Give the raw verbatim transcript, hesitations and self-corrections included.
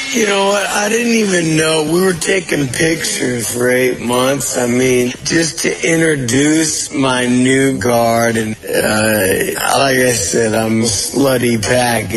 You know what? I didn't even know. We were taking pictures for eight months. I mean, just to introduce my new guard. And uh, like I said, I'm a slutty package.